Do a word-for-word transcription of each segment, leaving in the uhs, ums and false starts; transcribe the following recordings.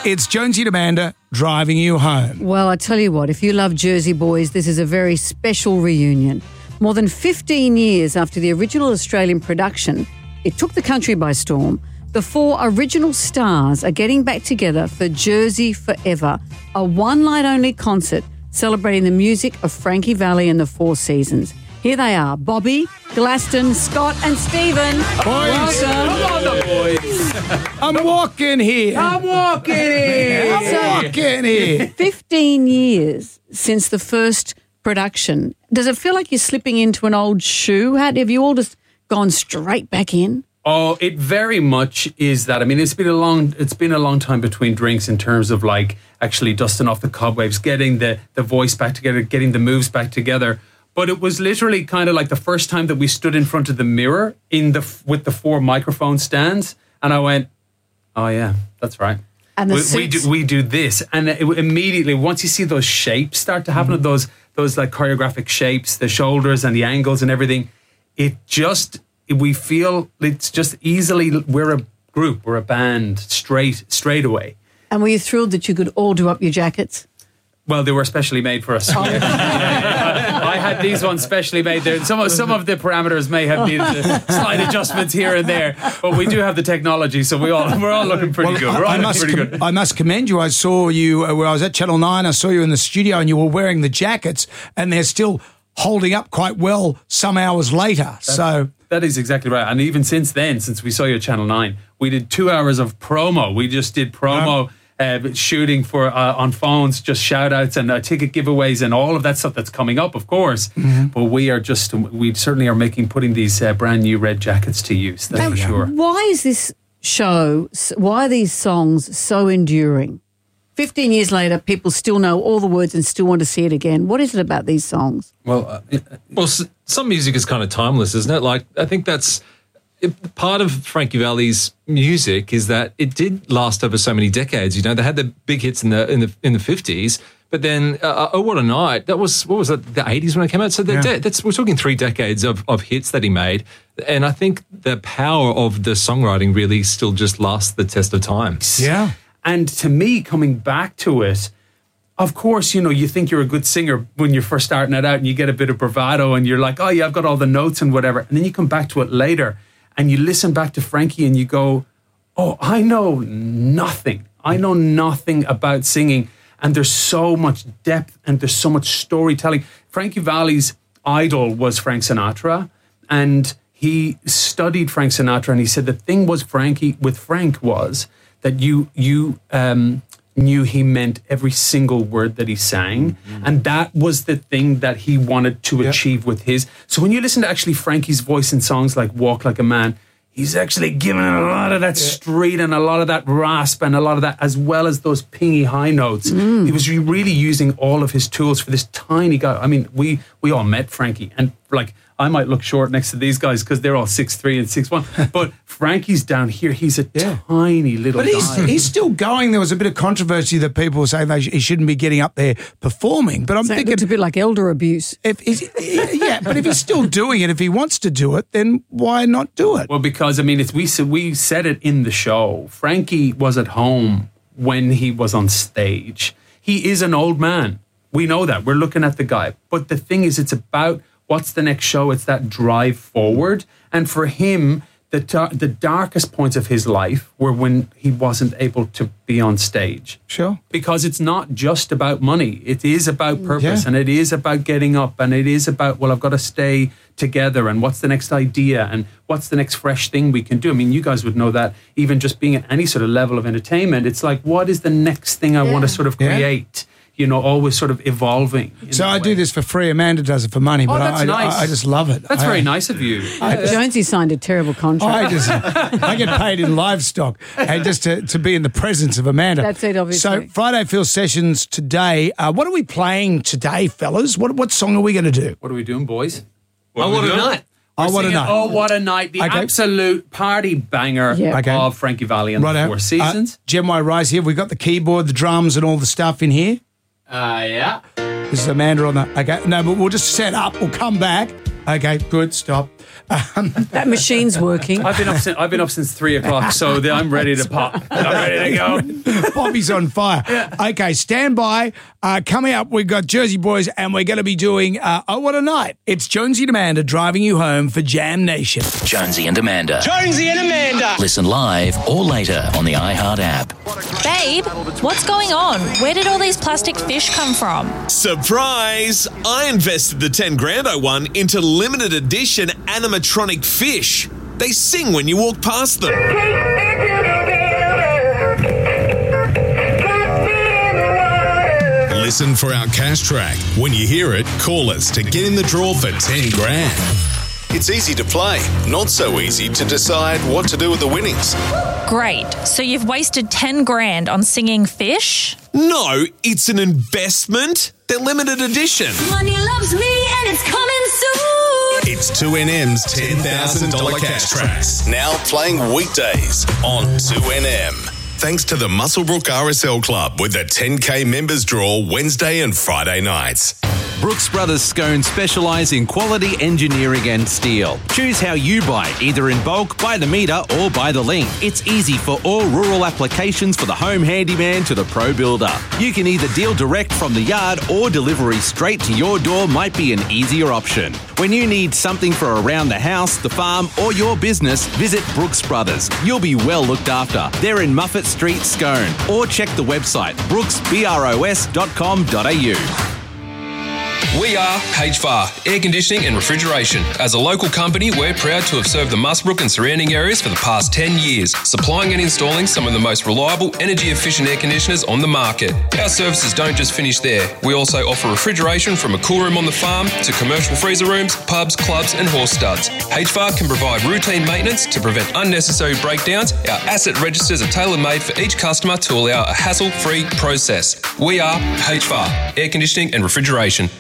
It's Jonesy and Amanda driving you home. Well, I tell you what, if you love Jersey Boys, this is a very special reunion. More than fifteen years after the original Australian production, it took the country by storm. The four original stars are getting back together for Jersey Forever, a one-night-only concert celebrating the music of Frankie Valli and the Four Seasons. Here they are, Bobby, Glaston, Scott and Stephen. Boys. Come on, the boys. I'm walking here. I'm walking here. I'm walking here. fifteen years since the first production. Does it feel like you're slipping into an old shoe? How, have you all just gone straight back in? Oh, it very much is that. I mean, it's been a long, it's been a long time between drinks in terms of like actually dusting off the cobwebs, getting the, the voice back together, getting the moves back together. But it was literally kind of like the first time that we stood in front of the mirror in the with the four microphone stands, and I went, "Oh yeah, that's right." And the we, suits. we do we do this, and it, immediately once you see those shapes start to happen, mm. those those like choreographic shapes, the shoulders and the angles and everything, it just we feel it's just easily we're a group, we're a band straight straight away. And were you thrilled that you could all do up your jackets? Well, they were specially made for us. I had these ones specially made there. Some of, some of the parameters may have needed slight adjustments here and there, but we do have the technology, so we all we're all looking pretty Well, good. We're all I, I looking must pretty com- good. I must commend you. I saw you uh, where I was at Channel nine. I saw you in the studio and you were wearing the jackets and they're still holding up quite well some hours later. That's, so that is exactly right. And even since then, since we saw you at Channel nine, we did two hours of promo. We just did promo. Um, Uh, shooting for uh, on phones, just shout outs and uh, ticket giveaways and all of that stuff that's coming up, of course. Mm-hmm. But we are just, we certainly are making, putting these uh, brand new red jackets to use, that's and for sure. Why is this show, why are these songs so enduring? fifteen years later, people still know all the words and still want to see it again. What is it about these songs? Well, uh, well, s- some music is kind of timeless, isn't it? Like, I think that's it, part of Frankie Valli's music is that it did last over so many decades. You know, they had the big hits in the in the in the fifties, but then uh, "Oh What a Night" that was what was it, the eighties when it came out. So yeah. de- that's we're talking three decades of of hits that he made, and I think the power of the songwriting really still just lasts the test of time. yeah. And to me, coming back to it, of course, you know, you think you're a good singer when you're first starting it out and you get a bit of bravado and you're like, oh yeah, I've got all the notes and whatever. And then you come back to it later and you listen back to Frankie and you go, oh, I know nothing. I know nothing about singing. And there's so much depth and there's so much storytelling. Frankie Valli's idol was Frank Sinatra. And he studied Frank Sinatra. And he said the thing was Frankie, with Frank was that you, you um, knew he meant every single word that he sang. Mm-hmm. And that was the thing that he wanted to yep. achieve with his. So when you listen to actually Frankie's voice in songs like Walk Like a Man, he's actually giving it a lot of that yeah. street and a lot of that rasp and a lot of that, as well as those pingy high notes. Mm. He was really using all of his tools for this tiny guy. I mean, we we all met Frankie, and like, I might look short next to these guys because they're all six three and six one. But Frankie's down here. He's a yeah. tiny little but guy. But he's, he's still going. There was a bit of controversy that people were saying they sh- he shouldn't be getting up there performing. But I'm so thinking it's a bit like elder abuse. If he's, yeah, but if he's still doing it, if he wants to do it, then why not do it? Well, because I mean, it's, we we said it in the show. Frankie was at home when he was on stage. He is an old man. We know that. We're looking at the guy. But the thing is, it's about what's the next show? It's that drive forward. And for him, the tar- the darkest points of his life were when he wasn't able to be on stage. Sure. Because it's not just about money. It is about purpose, yeah. and it is about getting up, and it is about, well, I've got to stay together, and what's the next idea, and what's the next fresh thing we can do. I mean, you guys would know that even just being at any sort of level of entertainment, it's like, what is the next thing I yeah. want to sort of create? Yeah. You know, always sort of evolving. So I way. do this for free. Amanda does it for money, but oh, that's I, nice. I, I just love it. That's I, very nice of you. I, Jonesy signed a terrible contract. I just, I get paid in livestock, and just to, to be in the presence of Amanda. That's it, obviously. So Friday Feel Sessions today. Uh, what are we playing today, fellas? What what song are we going to do? What are we doing, boys? What oh, what a night! We're oh, what a night! Oh, what a night! The okay. absolute party banger yeah. okay. of Frankie Valli and right the Four Seasons. Uh, Gem Y Rise here. We've got the keyboard, the drums, and all the stuff in here. Uh, yeah. This is Amanda on the... Okay, no, but we'll just set up. We'll come back, Okay, good. Stop. Um, That machine's working. I've been up since I've been up since three o'clock, so the- I'm ready to pop. I'm ready to go. Bobby's on fire. Okay, stand by. Uh, coming up, we've got Jersey Boys, and we're going to be doing uh, Oh, What a Night. It's Jonesy and Amanda driving you home for Jam Nation. Jonesy and Amanda. Jonesy and Amanda. Listen live or later on the iHeart app. Babe, what's going on? Where did all these plastic fish come from? Surprise! I invested the ten grand I won into limited edition animatronic fish. They sing when you walk past them. Listen for our cash track. When you hear it, call us to get in the draw for ten grand. It's easy to play, not so easy to decide what to do with the winnings. Great. So you've wasted ten grand on singing fish? No, it's an investment. They're limited edition. Money loves me and it's coming soon. It's two N M's ten thousand dollars cash tracks. Now playing weekdays on two N M. Thanks to the Muswellbrook R S L Club with a ten K members draw Wednesday and Friday nights. Brooks Brothers Scone specialise in quality engineering and steel. Choose how you buy, either in bulk, by the metre or by the link. It's easy for all rural applications, for the home handyman to the pro builder. You can either deal direct from the yard or delivery straight to your door might be an easier option. When you need something for around the house, the farm or your business, visit Brooks Brothers. You'll be well looked after. They're in Muffet Street, Scone, or check the website brooks bros dot com dot a u. We are H V A R, Air Conditioning and Refrigeration. As a local company, we're proud to have served the Muswellbrook and surrounding areas for the past ten years, supplying and installing some of the most reliable, energy-efficient air conditioners on the market. Our services don't just finish there. We also offer refrigeration from a cool room on the farm to commercial freezer rooms, pubs, clubs and horse studs. H V A R can provide routine maintenance to prevent unnecessary breakdowns. Our asset registers are tailor-made for each customer to allow a hassle-free process. We are H V A R, Air Conditioning and Refrigeration.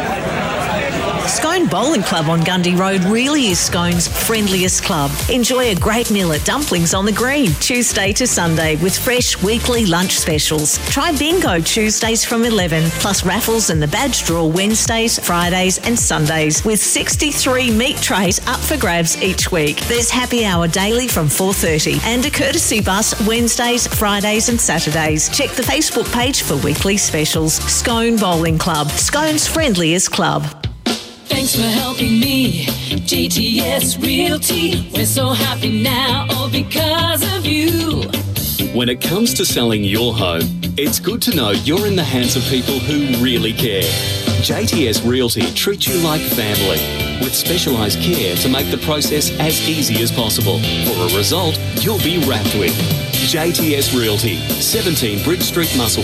Scone Bowling Club on Gundy Road really is Scone's friendliest club. Enjoy a great meal at Dumplings on the Green, Tuesday to Sunday, with fresh weekly lunch specials. Try bingo Tuesdays from eleven, plus raffles and the badge draw Wednesdays, Fridays and Sundays, with sixty-three meat trays up for grabs each week. There's happy hour daily from four thirty and a courtesy bus Wednesdays, Fridays and Saturdays. Check the Facebook page for weekly specials. Scone Bowling Club, Scone's friendliest club. Thanks for helping me, G T S Realty. We're so happy now, all because of you. When it comes to selling your home, it's good to know you're in the hands of people who really care. J T S Realty treats you like family, with specialised care to make the process as easy as possible. For a result you'll be wrapped with. J T S Realty, seventeen Bridge Street, Muswellbrook.